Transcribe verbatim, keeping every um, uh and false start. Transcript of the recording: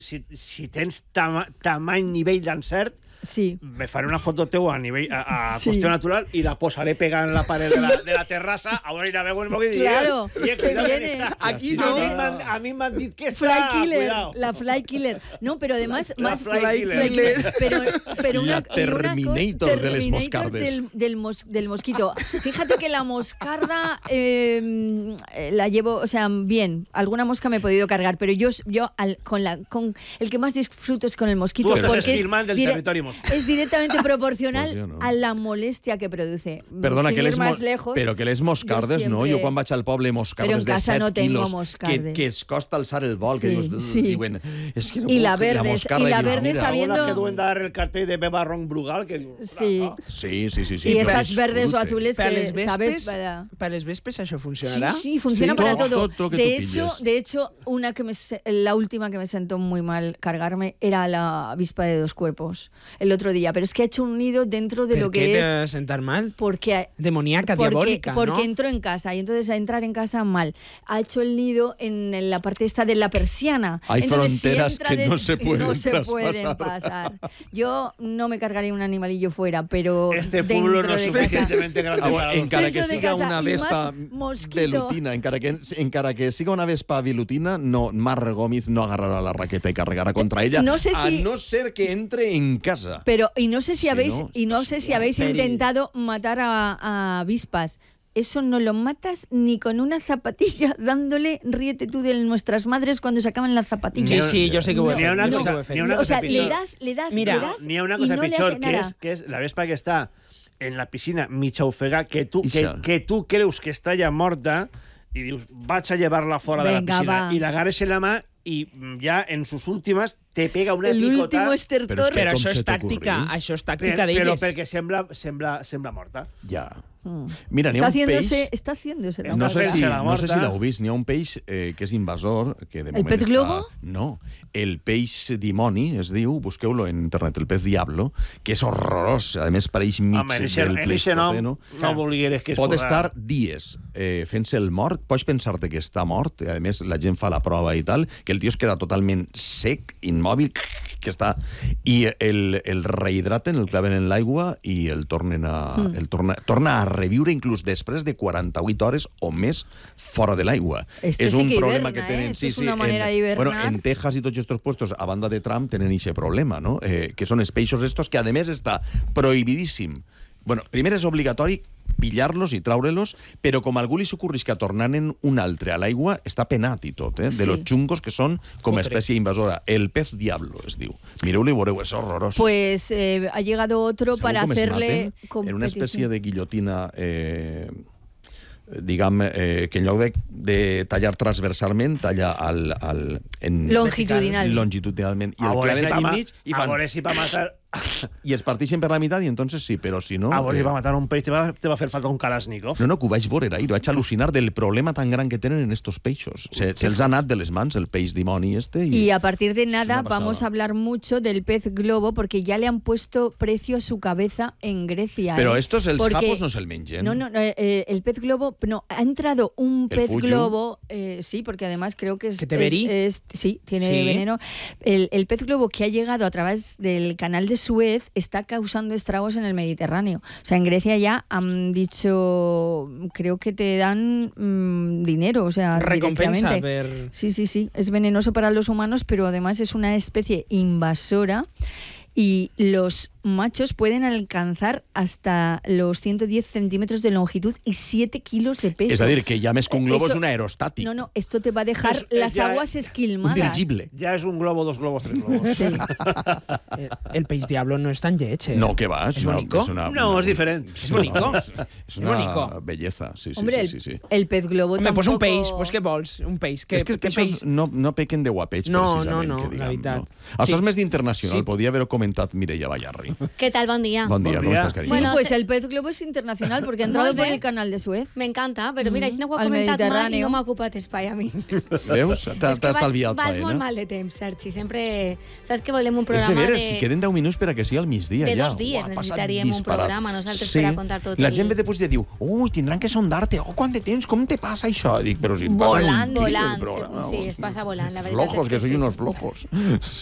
si, si tens tam tamany nivell d'encert, sí. me faré una foto teua a nivell a, a sí. qüestió natural i la posaré pegada en la pared sí. de, la, de la terrassa, ahora ir a veure un poquito. Claro, y, y, que viene. Aquí no. A mí me han dicho que está, fly killer, cuidado. La fly killer. No, pero además... La más fly, fly killer. killer. Pero, pero una, la Terminator una de les Terminator moscardes. Del, del, mos, del mosquito. Fíjate que la moscarda eh, la llevo, o sea, bien. Alguna mosca me he podido cargar, pero yo, yo al, con, la, con el que más disfruto es con el mosquito. Tú estás porque es, del dire, territorio mosquito. Es directamente proporcional pues no. a la molestia que produce. Perdona, Sin que les más lejos, però que les moscardes, siempre... no? Jo quan vaig al poble, moscardes de set no quilos, que, que es costa alçar el vol, sí, que dius, sí. diuen... Es que no y puc, la verde, la moscarda, y la dius, verde mira, sabiendo... Ahora que duen dar el cartel de Beba Ron Brugal, que dius... Sí. Sí, sí, sí, sí. Y però estas verdes disfrute. o azules para que les vespes, sabes para... para les vespes això funcionarà? Sí, sí, funciona sí, para todo, todo. todo, todo que de tú hecho, pilles. de hecho, una que me la última que me sentó muy mal cargarme era la avispa de dos cuerpos el otro día, pero es que ha hecho un nido dentro de ¿Pero lo que qué es te va a sentar mal? porque demoníaca, porque, diabólica, porque ¿no? entró en casa y entonces a entrar en casa mal. Ha hecho el nido en la parte esta de la persiana. Hay entonces, fronteras si entra que des... no se pueden no se traspasar. pueden pasar. Yo no me cargaría un animalillo fuera, pero este dentro pueblo no de es casa. suficientemente grande Ah, para encara Dentro que de siga casa una y vespa más mosquito. velutina, encara que, encara que siga una vespa velutina, no, Mar Gómez no agarrará la raqueta y cargará contra ella, no sé si... a no ser que entre en casa. Pero, y no sé si Si habéis, no, y no sé si habéis Pero- intentado matar a, a avispas. Eso no lo matas ni con una zapatilla dándole ríete tú de nuestras madres cuando sacaban las zapatillas. Sí, sí, yo sé que voy a Ni a hacer. una yo sé cosa- que voy a hacer. ni a una o sea, cosa le pitjor. das, le das, Mira, le das N'hi ha una y cosa no le pitjor, hace que nada. és, que és la vespa que està en la piscina mitja ofega, que tu, que, Ixa. que tu creus que està ja morta, i dius, vaig a llevar-la fora de la Venga, piscina, va. i l'agarres en la mà, i ja en sus últimes te pega una El picota, último estertor. Però és que Però com això se és tàctica, t'ocorrís? això és per, tàctica però d'elles. perquè sembla, sembla, sembla morta. Ja. Mm. Mira, n'hi Está ha un haciéndose, peix... está haciéndose la Està No sé, fent-se si, la no sé si morta. l'heu vist, n'hi ha un peix eh, que és invasor, que de El moment pez està... globo? No, el peix dimoni, es diu, busqueu-lo en internet, el pez diablo, que és horrorós, a més pareix mig Home, en eixe- del en eixe nom Pleistoceno. no volgueres que es Pot fora- estar dies eh, fent-se el mort, pots pensar-te que està mort, a més la gent fa la prova i tal, que el tio es queda totalment sec, immòbil, que està... I el, el rehidraten, el claven en l'aigua i el tornen a, mm. el torna, torna a reviure inclús després de quaranta-vuit hores o més fora de l'aigua. Este és sí un que problema hiberna, que tenen... eh? Esto es una manera de hibernar. Bueno, en Texas i tots aquests puestos, a banda de Trump, tenen aquest problema, no? Eh, que són els peixos estos que, a més, està prohibidíssim. Bueno, primer és obligatori pillar-los i traure-los, però com a algú li s'ocorris que tornant un altre a l'aigua, està penat i tot, eh? De Sí. los chungos que són com a Fotre. espècie invasora. El pez diablo, es diu. Mireu-lo i veureu, és horrorós. Pues eh, ha llegado otro Segur para com es hacerle maten en una espècie competición. de guillotina eh, diguem, eh, que en lloc de, de tallar transversalment, talla al, al, en, Longitudinal. longitudinalment. I A el veure claven si allí pa ma- enmig i a fan... veure si pa matar... I es parteixen per la meitat i entonces sí, però si no... A veure si eh, pa matar un peix te va, te va fer falta un Kalashnikov. No, no, que ho vaig veure ahir, vaig al·lucinar del problema tan gran que tenen en estos peixos. Se, se'ls ha anat de les mans el peix dimoni este. I, Y a partir de es nada una pasada. vamos a hablar mucho del pez globo porque ya le han puesto precio a su cabeza en Grecia. Però ¿eh? estos, els Porque- japos no se'l mengen. No, no, no, eh, el pez globo, no, ha entrado un ¿El pez fuyu? globo, eh, sí, porque además creo que es... ¿Que te es- verí? es- sí, tiene Sí. veneno. El, el pez globo que ha llegado a través del canal de Suez está causando estragos en el Mediterráneo. O sea, en Grecia ya han dicho, creo que te dan mm, dinero, o sea, Recompensa directamente. per... Sí, sí, sí. Es venenoso para los humanos, pero además es una especie invasora y los machos pueden alcanzar hasta los ciento diez centímetros de longitud y siete kilos de peso. És a dir, que ja més que un globo Eso- és un aerostàtic. No, no, esto te va a dejar Es- es las ya- aguas Un esquilmadas. dirigible. Ja és un globo, dos globos, tres globos. Sí. El, el peix diablo no és tan lleig, eh? No, que va. És, És una, bonico? és una, No, una, és diferent. És bonico. una, és És una bonico. belleza. Sí, sí, Hombre, sí, sí, sí. el, el pez globo Home, tampoco... pues un peix, pues què vols? Un peix. Que, és que els que peixos no, no pequen de guapets, No, precisament, no, no, que la diguem. veritat. No. Això Sí. és més d'internacional. Sí. Podria haver-ho comentat Mireia Ballarri. ¿Qué tal? Buen día. Bon dia, Bon com dia. estàs, carinyo? Sí, Bueno, pues se- el pez globo es internacional porque ha entrado Molt por bé. el canal de Suez. Me encanta, pero mira, si no ho he Al comentat mai i Mediterráneo. no m'ha ocupat espai a mi. Veus? T'ha És que t'ha vas- estalviat Vas faena. molt mal de temps, Sergi. Sempre... Saps que volem un És programa de de... veres, si queden deu minuts per a que sigui al migdia. De ja. dos dies Uah, ha passat necessitaríem un disparat. programa, nosaltres, per a contar tot La el- gent ve després i diu, ui, tindran que sondar-te, oh, quant de temps, com te passa això? Dic, però si em passa Volant, un dia, volant, però, sí, es passa volant, la veritat Flojos, és que que soy sí. unos flojos.